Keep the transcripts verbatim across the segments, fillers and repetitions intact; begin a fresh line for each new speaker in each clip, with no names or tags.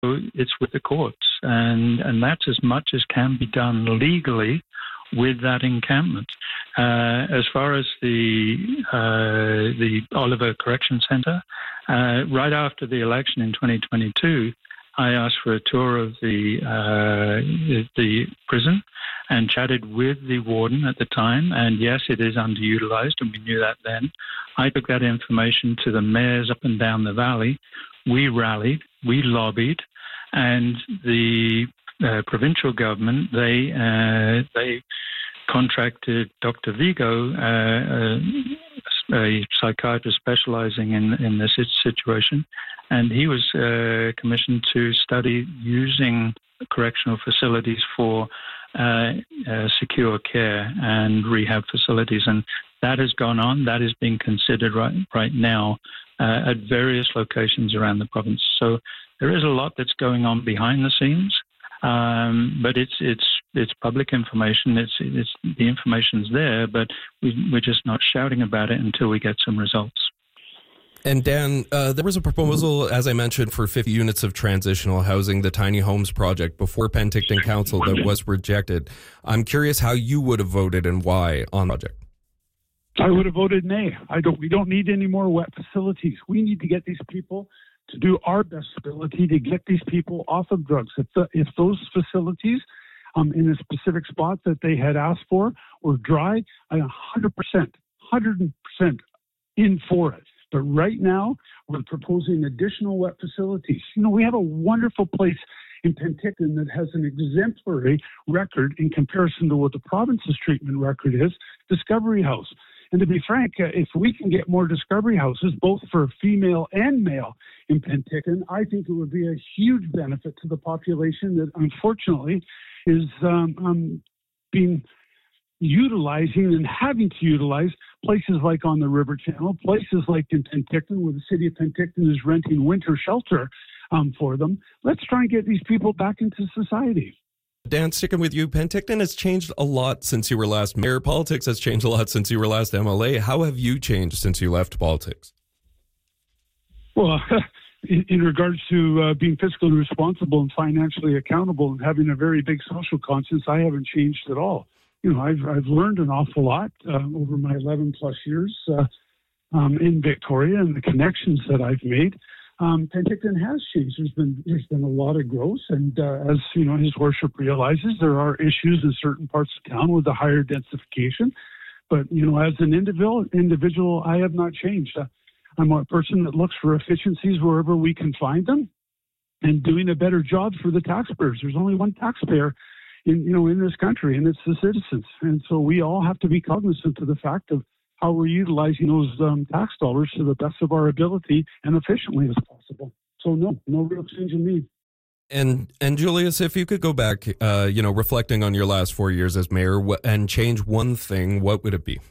it's with the courts, and, and that's as much as can be done legally with that encampment. Uh, as far as the uh, the Oliver Correction Centre, uh, right after the election in twenty twenty-two, I asked for a tour of the uh, the prison and chatted with the warden at the time. And yes, it is underutilized, and we knew that then. I took that information to the mayors up and down the valley. We rallied, we lobbied, and the uh, provincial government, they uh, they contracted Doctor Vigo, uh, uh, a psychiatrist specializing in, in this situation, and he was uh, commissioned to study using correctional facilities for uh, uh, secure care and rehab facilities. And that has gone on. That is being considered right, right now uh, at various locations around the province. So there is a lot that's going on behind the scenes. Um, but it's it's it's public information. It's it's the information's there, but we, we're just not shouting about it until we get some results.
And Dan, uh, there was a proposal, as I mentioned, for fifty units of transitional housing, the Tiny Homes Project, before Penticton Council that was rejected. I'm curious how you would have voted and why on the project.
I would have voted nay. I don't. We don't need any more wet facilities. We need to get these people to do our best ability to get these people off of drugs. If, the, if those facilities um, in a specific spot that they had asked for were dry, I'm one hundred percent, one hundred percent in for it. But right now, we're proposing additional wet facilities. You know, we have a wonderful place in Penticton that has an exemplary record in comparison to what the province's treatment record is, Discovery House. And to be frank, uh, if we can get more Discovery Houses, both for female and male in Penticton, I think it would be a huge benefit to the population that unfortunately is um, um, being utilizing and having to utilize places like on the River Channel, places like in Penticton, where the city of Penticton is renting winter shelter um, for them. Let's try and get these people back into society.
Dan, sticking with you, Penticton has changed a lot since you were last mayor. Politics has changed a lot since you were last M L A. How have you changed since you left politics?
Well, in, in regards to uh, being fiscally responsible and financially accountable and having a very big social conscience, I haven't changed at all. You know, I've I've learned an awful lot uh, over my eleven plus years uh, um, in Victoria and the connections that I've made. Um, Penticton has changed. There's been there's been a lot of growth, and uh, as you know, His Worship realizes, there are issues in certain parts of town with the higher densification. But you know, as an individual, individual, I have not changed. Uh, I'm a person that looks for efficiencies wherever we can find them, and doing a better job for the taxpayers. There's only one taxpayer in you know in this country, and it's the citizens. And so we all have to be cognizant of the fact of how we're utilizing those um, tax dollars to the best of our ability and efficiently as possible. So no, no real change in me.
And and Julius, if you could go back, uh, you know, reflecting on your last four years as mayor and change one thing, what would it be?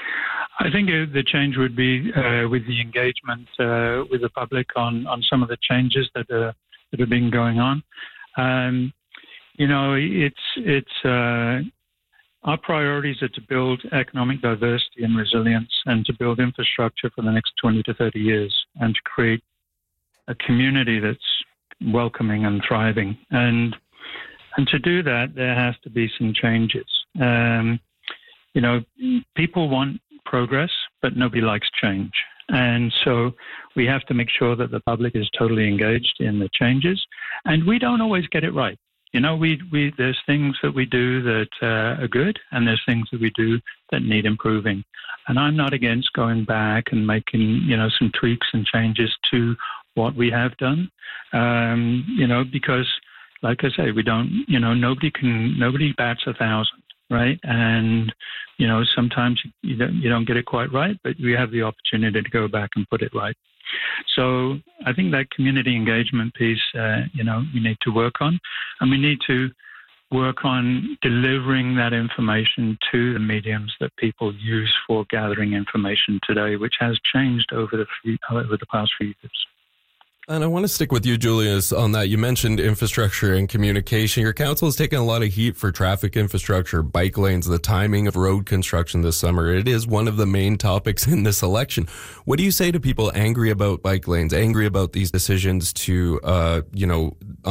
I think the change would be uh, with the engagement uh, with the public on, on some of the changes that are, that have been going on. Um, you know, it's it's. Uh, Our priorities are to build economic diversity and resilience and to build infrastructure for the next twenty to thirty years and to create a community that's welcoming and thriving. And and to do that, there has to be some changes. Um, you know, people want progress, but nobody likes change. And so we have to make sure that the public is totally engaged in the changes. And we don't always get it right. You know, we, we there's things that we do that uh, are good, and there's things that we do that need improving. And I'm not against going back and making, you know, some tweaks and changes to what we have done, um, you know, because, like I say, we don't, you know, nobody can, nobody bats a thousand, right? And, you know, sometimes you don't, you don't get it quite right, but we have the opportunity to go back and put it right. So I think that community engagement piece, uh, you know, we need to work on, and we need to work on delivering that information to the mediums that people use for gathering information today, which has changed over the few, over the past few years.
And I want to stick with you, Julius, on that. You mentioned infrastructure and communication. Your council has taken a lot of heat for traffic infrastructure, bike lanes, the timing of road construction this summer. It is one of the main topics in this election. What do you say to people angry about bike lanes, angry about these decisions to, uh, you know,